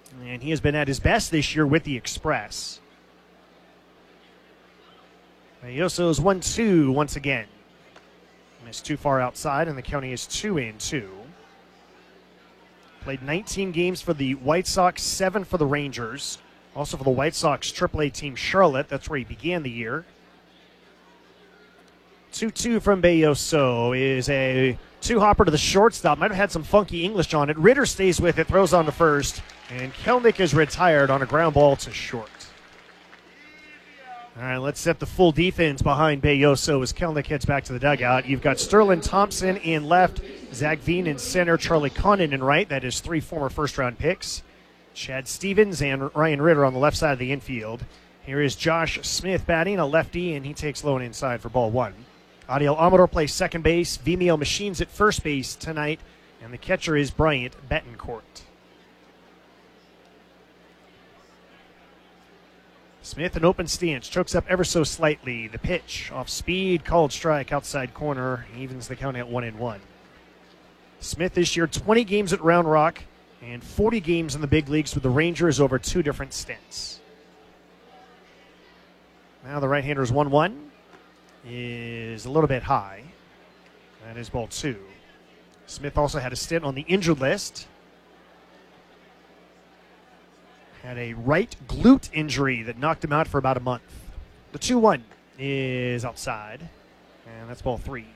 And he has been at his best this year with the Express. Belloso's 1-2 once again. Missed too far outside, and the county is 2-2. Played 19 games for the White Sox, 7 for the Rangers. Also for the White Sox AAA team Charlotte. That's where he began the year. 2-2 from Belloso is a two-hopper to the shortstop. Might have had some funky English on it. Ritter stays with it, throws on to first. And Kelnick is retired on a ground ball to short. All right, let's set the full defense behind Belloso as Kelnick heads back to the dugout. You've got Sterling Thompson in left, Zach Veen in center, Charlie Condon in right. That is 3 former first-round picks. Chad Stevens and Ryan Ritter on the left side of the infield. Here is Josh Smith batting, a lefty, and he takes low and inside for ball 1. Adiel Amador plays second base. Vimeo Machines at first base tonight, and the catcher is Bryant Betancourt. Smith, an open stance, chokes up ever so slightly. The pitch, off speed, called strike, outside corner, evens the count at 1-1. Smith this year, 20 games at Round Rock and 40 games in the big leagues with the Rangers over 2 different stints. Now the right-hander's 1-1 is a little bit high. That is ball 2. Smith also had a stint on the injured list. Had a right glute injury that knocked him out for about a month. The 2-1 is outside, and that's ball 3.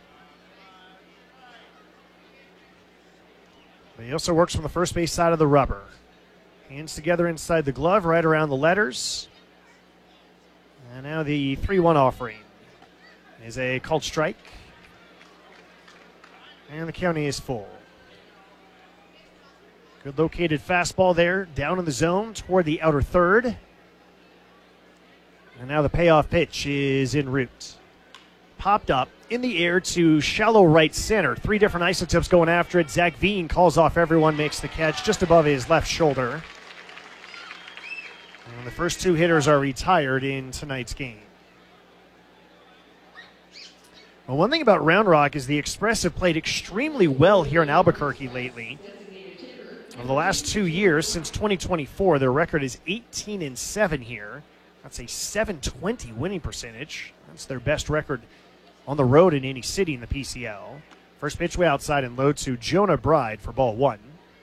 But he also works from the first base side of the rubber. Hands together inside the glove, right around the letters. And now the 3-1 offering is a called strike. And the county is full. Good located fastball there, down in the zone toward the outer third. And now the payoff pitch is en route. Popped up in the air to shallow right center. 3 different isotopes going after it. Zach Veen calls off everyone, makes the catch just above his left shoulder. And the first 2 hitters are retired in tonight's game. Well, one thing about Round Rock is the Express have played extremely well here in Albuquerque lately. Over the last 2 years, since 2024, their record is 18-7 here. That's a .720 winning percentage. That's their best record on the road in any city in the PCL. First pitch way outside and low to Jonah Bride for ball 1.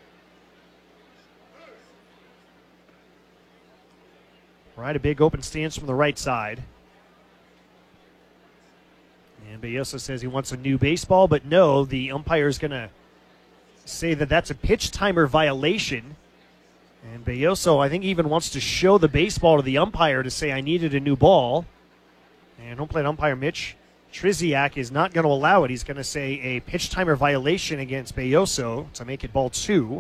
Bride, a big open stance from the right side. And Belloso says he wants a new baseball, but no, the umpire is going to say that that's a pitch timer violation. And Belloso, I think, even wants to show the baseball to the umpire to say, I needed a new ball. And home plate umpire Mitch Trisiak is not going to allow it. He's going to say a pitch timer violation against Belloso to make it ball 2.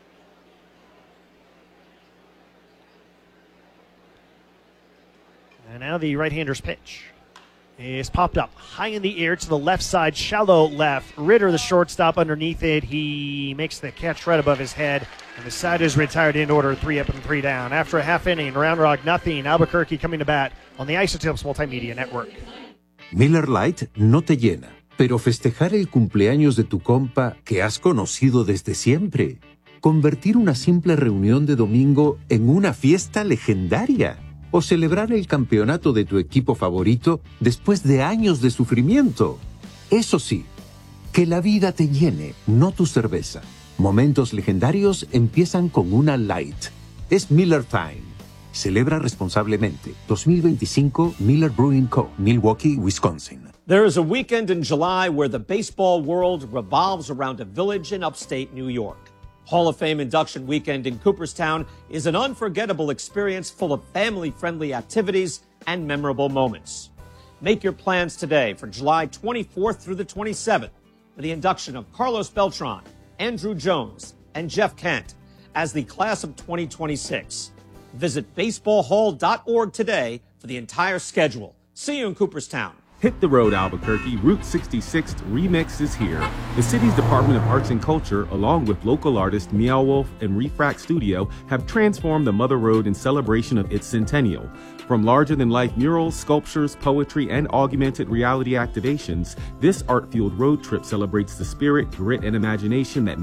And now the right-hander's pitch is popped up high in the air to the left side, shallow left. Ritter, the shortstop, underneath it. He makes the catch right above his head, and the side is retired in order, 3 up and 3 down. After a half inning, Round Rock nothing. Albuquerque coming to bat on the Isotopes Multimedia Network. Miller Lite no te llena, pero festejar el cumpleaños de tu compa que has conocido desde siempre. Convertir una simple reunión de domingo en una fiesta legendaria. O celebrar el campeonato de tu equipo favorito después de años de sufrimiento. Eso sí, que la vida te llene, no tu cerveza. Momentos legendarios empiezan con una Light. Es Miller Time. Celebra responsablemente. 2025 Miller Brewing Co., Milwaukee, Wisconsin. There is a weekend in July where the baseball world revolves around a village in upstate New York. Hall of Fame induction weekend in Cooperstown is an unforgettable experience full of family-friendly activities and memorable moments. Make your plans today for July 24th through the 27th for the induction of Carlos Beltran, Andrew Jones, and Jeff Kent as the class of 2026. Visit baseballhall.org today for the entire schedule. See you in Cooperstown. Hit the road, Albuquerque. Route 66 Remix is here. The city's Department of Arts and Culture, along with local artist Meow Wolf and Refract Studio, have transformed the Mother Road in celebration of its centennial. From larger-than-life murals, sculptures, poetry, and augmented reality activations, this art-fueled road trip celebrates the spirit, grit, and imagination that